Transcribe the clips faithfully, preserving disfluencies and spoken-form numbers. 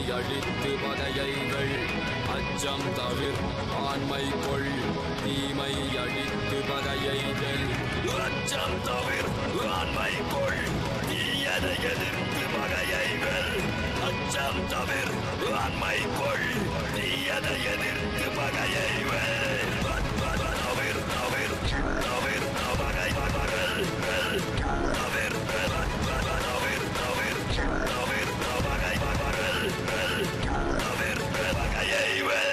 அழித்து பகையைகள் அச்சம் தவிர் ஆண்மை கொள் தீமை அழித்து பகையைகள் அச்சம் தவிர் ஆண்மை கொள் தீயதை எதிர்த்து பகையைகள் அச்சம் தவிர் ஆண்மை கொள் தீயதை எதிர்த்து பகையைகள் தவிர் தவிர் தவிர் பகை பகல் தவிர் தவிர் தவிர் தவிர் பகை பகல் தவிர் பகையைகள்.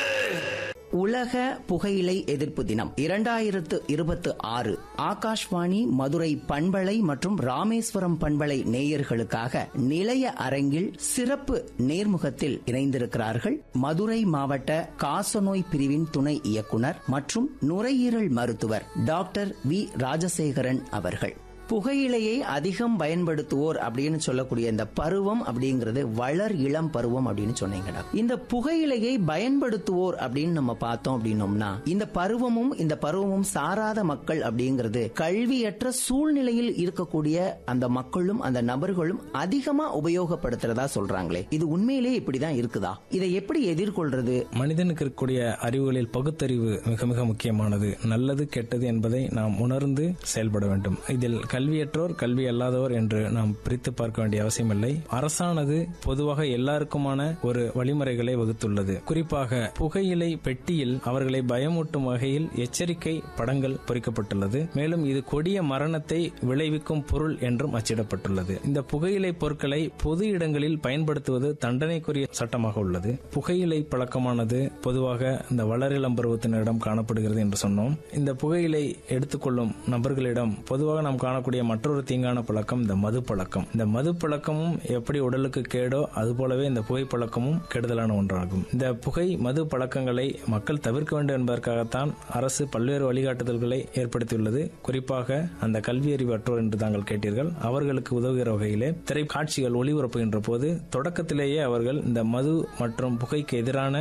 உலக புகையிலை எதிர்ப்பு தினம் இரண்டாயிரத்து இருபத்தி ஆறு ஆகாஷ்வாணி மதுரை பண்பலை மற்றும் ராமேஸ்வரம் பண்பலை நேயர்களுக்காக நிலைய அரங்கில் சிறப்பு நேர்முகத்தில் இணைந்திருக்கிறார்கள் மதுரை மாவட்ட காசநோய் பிரிவின் துணை இயக்குனர் மற்றும் நுரையீரல் மருத்துவர் டாக்டர் வி ராஜசேகரன் அவர்கள். புகையிலையை அதிகம் பயன்படுத்துவோர் அப்படின்னு சொல்லக்கூடிய இந்த பருவம் அப்படிங்கிறது வளர் இளம் பருவம் அப்படின்னு சொன்னீங்கடா. இந்த புகையிலையை பயன்படுத்துவோர் அப்படின்னு நம்ம பார்த்தோம் அப்படின்னோம்னா இந்த பருவமும் இந்த பருவமும் சாராத மக்கள் அப்படிங்கிறது கல்வியற்ற சூழ்நிலையில் இருக்கக்கூடிய அந்த மக்களும் அந்த நபர்களும் அதிகமா உபயோகப்படுத்துறதா சொல்றாங்களே, இது உண்மையிலேயே இப்படிதான் இருக்குதா? இதை எப்படி எதிர்கொள்றது? மனிதனுக்கு இருக்கக்கூடிய அறிவுகளில் பகுத்தறிவு மிக மிக முக்கியமானது. நல்லது கெட்டது என்பதை நாம் உணர்ந்து செயல்பட வேண்டும். இதில் கல்வியற்றோர் கல்வி அல்லாதோர் என்று நாம் பிரித்து பார்க்க வேண்டிய அவசியமில்லை. அரசானது பொதுவாக எல்லாருக்குமான ஒரு வழிமுறைகளை வகுத்துள்ளது. குறிப்பாக புகையிலை பெட்டியில் அவர்களை பயமூட்டும் வகையில் எச்சரிக்கை படங்கள் பொறிக்கப்பட்டுள்ளது. மேலும் இது கொடிய மரணத்தை விளைவிக்கும் பொருள் என்றும் அச்சிடப்பட்டுள்ளது. இந்த புகையிலை பொருட்களை பொது இடங்களில் பயன்படுத்துவது தண்டனைக்குரிய சட்டமாக உள்ளது. புகையிலை பழக்கமானது பொதுவாக இந்த வளரிளம் பருவத்தினரிடம் காணப்படுகிறது என்று சொன்னோம். இந்த புகையிலை எடுத்துக்கொள்ளும் நபர்களிடம் பொதுவாக நாம் காண மற்றொரு தீங்கான பழக்கம் இந்த மது பழக்கம். இந்த மது பழக்கமும் எப்படி உடலுக்கு கேடோ அதுபோலவே இந்த புகை பழக்கமும் கெடுதலான ஒன்றாகும். இந்த புகை மது பழக்கங்களை மக்கள் தவிர்க்க வேண்டும் என்பதற்காகத்தான் அரசு பல்வேறு வழிகாட்டுதல்களை ஏற்படுத்தியுள்ளது. குறிப்பாக அந்த கல்வி அறிவு அற்றோர் என்று தாங்கள் கேட்டீர்கள், அவர்களுக்கு உதவுகிற வகையிலே திரைக்காட்சிகள் ஒளிபரப்புகின்ற போது தொடக்கத்திலேயே அவர்கள் இந்த மது மற்றும் புகைக்கு எதிரான